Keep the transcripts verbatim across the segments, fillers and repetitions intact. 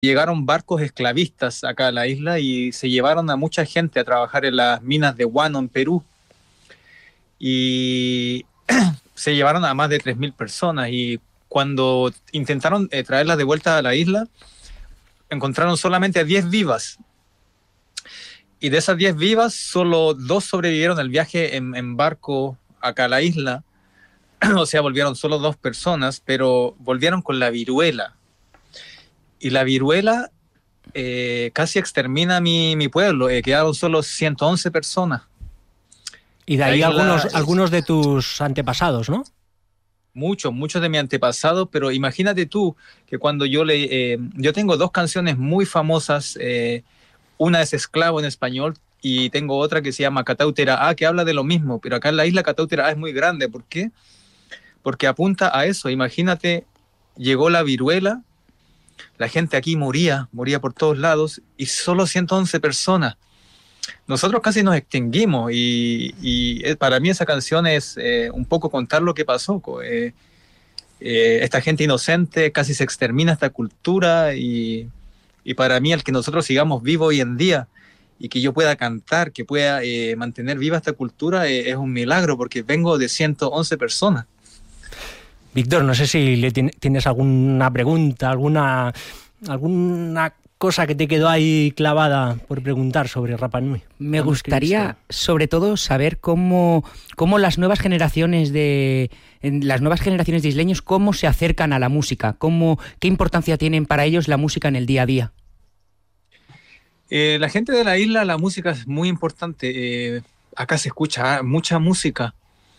llegaron barcos esclavistas acá a la isla y se llevaron a mucha gente a trabajar en las minas de guano en Perú. Y se llevaron a más de tres mil personas y cuando intentaron eh, traerlas de vuelta a la isla, encontraron solamente diez vivas. Y de esas diez vivas, solo dos sobrevivieron el viaje en, en barco acá a la isla. O sea, volvieron solo dos personas, pero volvieron con la viruela. Y la viruela eh, casi extermina mi, mi pueblo. Eh, quedaron solo ciento once personas. Y de ahí algunos, algunos de tus antepasados, ¿no? Muchos, muchos de mis antepasados, pero imagínate tú que cuando yo le... Eh, yo tengo dos canciones muy famosas, eh, una es Esclavo en español y tengo otra que se llama Catautera A, que habla de lo mismo, pero acá en la isla Catautera A es muy grande. ¿Por qué? Porque apunta a eso. Imagínate, llegó la viruela, la gente aquí moría, moría por todos lados y solo ciento once personas. Nosotros casi nos extinguimos y, y para mí esa canción es eh, un poco contar lo que pasó. Eh, eh, esta gente inocente, casi se extermina esta cultura y, y para mí el que nosotros sigamos vivos hoy en día y que yo pueda cantar, que pueda eh, mantener viva esta cultura eh, es un milagro porque vengo de ciento once personas. Víctor, no sé si le tienes alguna pregunta, alguna, alguna cosa que te quedó ahí clavada por preguntar sobre Rapa Nui. Me gustaría, sobre todo, saber cómo, cómo las nuevas generaciones de las nuevas generaciones de isleños cómo se acercan a la música, cómo, qué importancia tienen para ellos la música en el día a día. Eh, la gente de la isla, la música es muy importante. Eh, acá se escucha mucha música.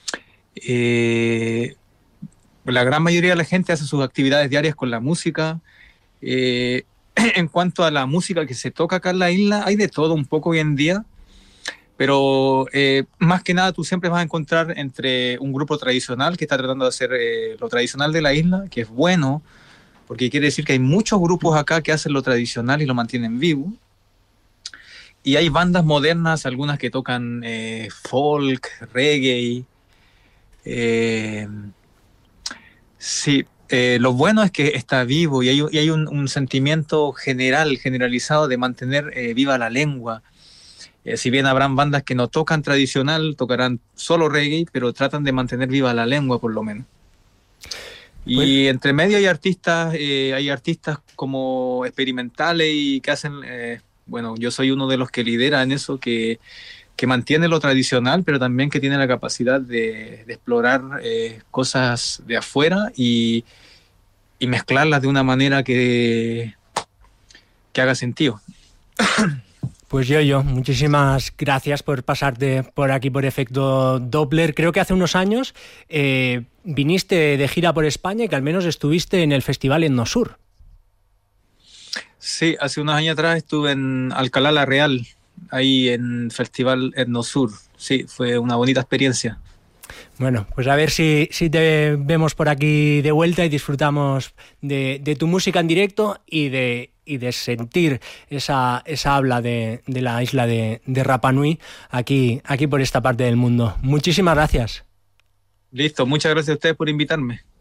Eh, la gran mayoría de la gente hace sus actividades diarias con la música. Eh, En cuanto a la música que se toca acá en la isla, hay de todo un poco hoy en día, pero eh, más que nada tú siempre vas a encontrar entre un grupo tradicional que está tratando de hacer eh, lo tradicional de la isla, que es bueno, porque quiere decir que hay muchos grupos acá que hacen lo tradicional y lo mantienen vivo, y hay bandas modernas, algunas que tocan eh, folk, reggae, eh, sí. Eh, lo bueno es que está vivo y hay, y hay un, un sentimiento general, generalizado de mantener eh, viva la lengua. Eh, si bien habrán bandas que no tocan tradicional, tocarán solo reggae, pero tratan de mantener viva la lengua por lo menos. Y pues, entre medio hay artistas, eh, hay artistas como experimentales y que hacen, eh, bueno, yo soy uno de los que lidera en eso, que, que mantiene lo tradicional, pero también que tiene la capacidad de, de explorar eh, cosas de afuera y y mezclarlas de una manera que, que haga sentido. Pues yo, yo, muchísimas gracias por pasarte por aquí por Efecto Doppler. Creo que hace unos años eh, viniste de gira por España y que al menos estuviste en el festival Etnosur. Sí, hace unos años atrás estuve en Alcalá la Real, ahí en el festival Etnosur. Sí, fue una bonita experiencia. Bueno, pues a ver si, si te vemos por aquí de vuelta y disfrutamos de, de tu música en directo y de, y de sentir esa, esa habla de, de la isla de, de Rapa Nui aquí, aquí por esta parte del mundo. Muchísimas gracias. Listo, muchas gracias a ustedes por invitarme.